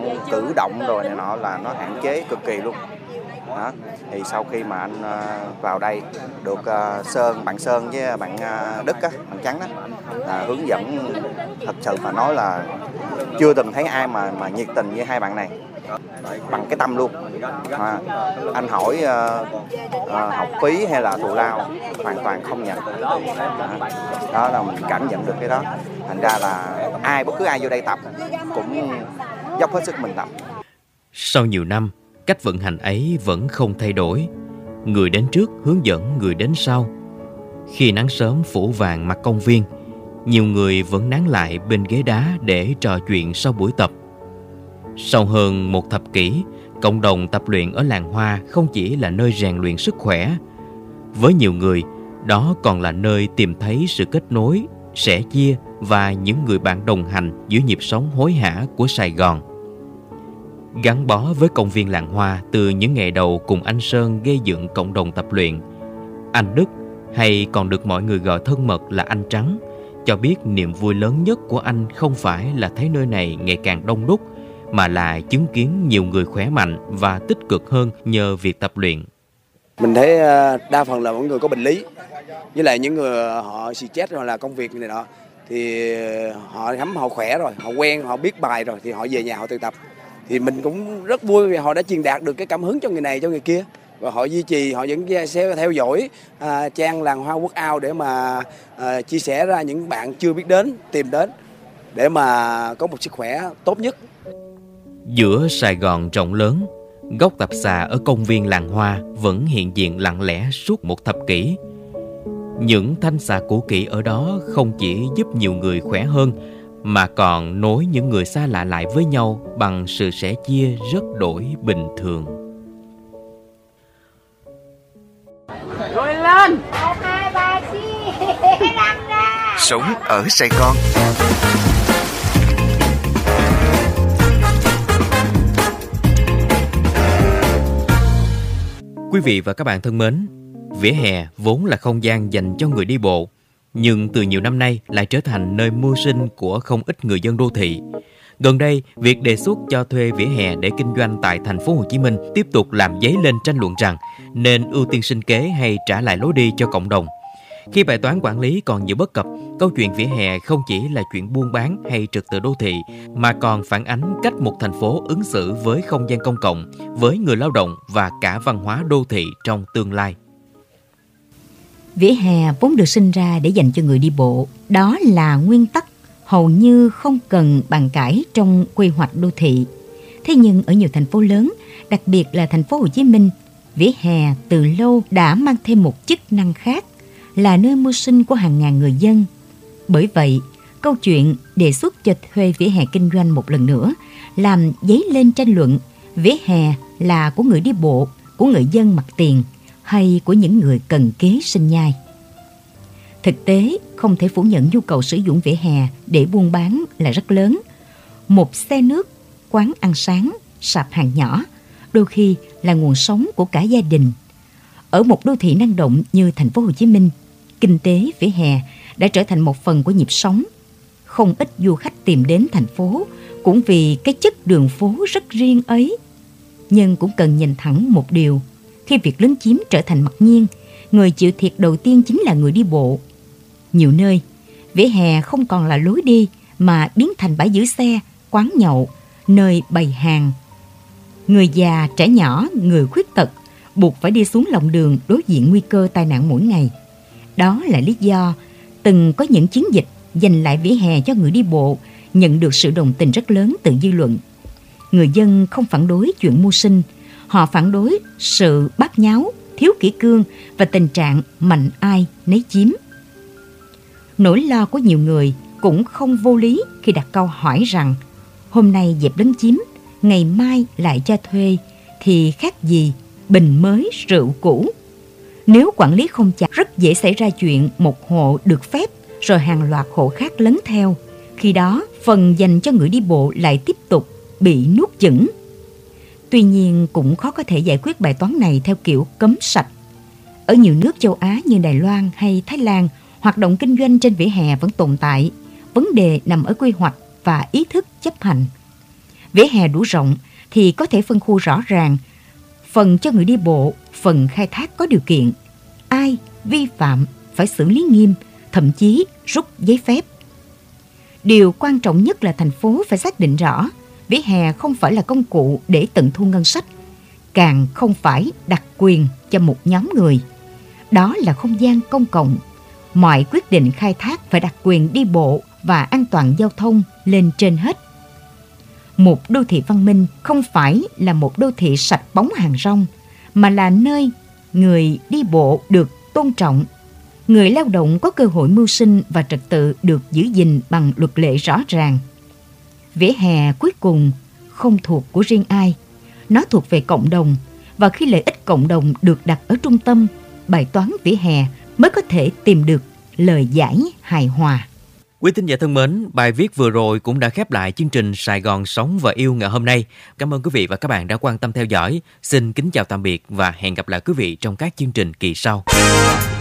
động, cử động rồi này nọ là nó hạn chế cực kỳ luôn. Đó. Thì sau khi mà anh vào đây được bạn Sơn với bạn Đức á, bạn Trắng đó hướng dẫn, thật sự mà nói là chưa từng thấy ai mà nhiệt tình như hai bạn này, bằng cái tâm luôn. Anh hỏi học phí hay là thù lao hoàn toàn không nhận. Đó là mình cảm nhận được cái đó. Thành ra là bất cứ ai vô đây tập cũng dốc hết sức mình tập. Sau nhiều năm, cách vận hành ấy vẫn không thay đổi. Người đến trước hướng dẫn người đến sau. Khi nắng sớm phủ vàng mặt công viên, nhiều người vẫn nán lại bên ghế đá để trò chuyện sau buổi tập. Sau hơn một thập kỷ, cộng đồng tập luyện ở làng Hoa không chỉ là nơi rèn luyện sức khỏe. Với nhiều người, đó còn là nơi tìm thấy sự kết nối, sẻ chia và những người bạn đồng hành giữa nhịp sống hối hả của Sài Gòn. Gắn bó với công viên làng Hoa từ những ngày đầu cùng anh Sơn gây dựng cộng đồng tập luyện, anh Đức, hay còn được mọi người gọi thân mật là anh Trắng, cho biết niềm vui lớn nhất của anh không phải là thấy nơi này ngày càng đông đúc, mà là chứng kiến nhiều người khỏe mạnh và tích cực hơn nhờ việc tập luyện. Mình thấy đa phần là mọi người có bệnh lý, với lại những người họ stress hoặc là công việc này nọ, thì họ khỏe rồi, họ quen, họ biết bài rồi thì họ về nhà họ tự tập. Thì mình cũng rất vui vì họ đã truyền đạt được cái cảm hứng cho người này cho người kia, và họ duy trì, họ vẫn sẽ theo dõi trang làng Hoa Workout để mà chia sẻ ra những bạn chưa biết đến, tìm đến để mà có một sức khỏe tốt nhất. Giữa Sài Gòn rộng lớn, góc tập xà ở công viên làng Hoa vẫn hiện diện lặng lẽ suốt một thập kỷ. Những thanh xà cũ kỹ ở đó không chỉ giúp nhiều người khỏe hơn, mà còn nối những người xa lạ lại với nhau bằng sự sẻ chia rất đổi bình thường. Rồi lên! 1, 2, 3, Sống ở Sài Gòn. Quý vị và các bạn thân mến, vỉa hè vốn là không gian dành cho người đi bộ, nhưng từ nhiều năm nay lại trở thành nơi mưu sinh của không ít người dân đô thị. Gần đây, việc đề xuất cho thuê vỉa hè để kinh doanh tại thành phố Hồ Chí Minh tiếp tục làm dấy lên tranh luận rằng nên ưu tiên sinh kế hay trả lại lối đi cho cộng đồng. Khi bài toán quản lý còn nhiều bất cập, câu chuyện vỉa hè không chỉ là chuyện buôn bán hay trật tự đô thị, mà còn phản ánh cách một thành phố ứng xử với không gian công cộng, với người lao động và cả văn hóa đô thị trong tương lai. Vỉa hè vốn được sinh ra để dành cho người đi bộ. Đó là nguyên tắc hầu như không cần bàn cãi trong quy hoạch đô thị. Thế nhưng ở nhiều thành phố lớn, đặc biệt là thành phố Hồ Chí Minh, vỉa hè từ lâu đã mang thêm một chức năng khác, là nơi mưu sinh của hàng ngàn người dân. Bởi vậy, câu chuyện đề xuất cho thuê vỉa hè kinh doanh một lần nữa làm dấy lên tranh luận vỉa hè là của người đi bộ, của người dân mặt tiền hay của những người cần kế sinh nhai. Thực tế, không thể phủ nhận nhu cầu sử dụng vỉa hè để buôn bán là rất lớn. Một xe nước, quán ăn sáng, sạp hàng nhỏ, đôi khi là nguồn sống của cả gia đình. Ở một đô thị năng động như thành phố Hồ Chí Minh, kinh tế vỉa hè đã trở thành một phần của nhịp sống. Không ít du khách tìm đến thành phố cũng vì cái chất đường phố rất riêng ấy. Nhưng cũng cần nhìn thẳng một điều, khi việc lấn chiếm trở thành mặc nhiên, người chịu thiệt đầu tiên chính là người đi bộ. Nhiều nơi, vỉa hè không còn là lối đi mà biến thành bãi giữ xe, quán nhậu, nơi bày hàng. Người già, trẻ nhỏ, người khuyết tật buộc phải đi xuống lòng đường đối diện nguy cơ tai nạn mỗi ngày. Đó là lý do từng có những chiến dịch dành lại vỉa hè cho người đi bộ nhận được sự đồng tình rất lớn từ dư luận. Người dân không phản đối chuyện mưu sinh, họ phản đối sự bát nháo, thiếu kỷ cương và tình trạng mạnh ai nấy chiếm. Nỗi lo của nhiều người cũng không vô lý khi đặt câu hỏi rằng hôm nay dẹp lấn chiếm, ngày mai lại cho thuê thì khác gì bình mới rượu cũ. Nếu quản lý không chặt, rất dễ xảy ra chuyện một hộ được phép rồi hàng loạt hộ khác lấn theo. Khi đó, phần dành cho người đi bộ lại tiếp tục bị nuốt chửng. Tuy nhiên, cũng khó có thể giải quyết bài toán này theo kiểu cấm sạch. Ở nhiều nước châu Á như Đài Loan hay Thái Lan, hoạt động kinh doanh trên vỉa hè vẫn tồn tại. Vấn đề nằm ở quy hoạch và ý thức chấp hành. Vỉa hè đủ rộng thì có thể phân khu rõ ràng, phần cho người đi bộ, phần khai thác có điều kiện. Ai vi phạm phải xử lý nghiêm, thậm chí rút giấy phép. Điều quan trọng nhất là thành phố phải xác định rõ, vỉa hè không phải là công cụ để tận thu ngân sách, càng không phải đặc quyền cho một nhóm người. Đó là không gian công cộng. Mọi quyết định khai thác phải đặt quyền đi bộ và an toàn giao thông lên trên hết. Một đô thị văn minh không phải là một đô thị sạch bóng hàng rong, mà là nơi người đi bộ được tôn trọng, người lao động có cơ hội mưu sinh và trật tự được giữ gìn bằng luật lệ rõ ràng. Vỉa hè cuối cùng không thuộc của riêng ai, nó thuộc về cộng đồng, và khi lợi ích cộng đồng được đặt ở trung tâm, bài toán vỉa hè mới có thể tìm được lời giải hài hòa. Quý thính giả thân mến, bài viết vừa rồi cũng đã khép lại chương trình Sài Gòn Sống và Yêu ngày hôm nay. Cảm ơn quý vị và các bạn đã quan tâm theo dõi. Xin kính chào tạm biệt và hẹn gặp lại quý vị trong các chương trình kỳ sau.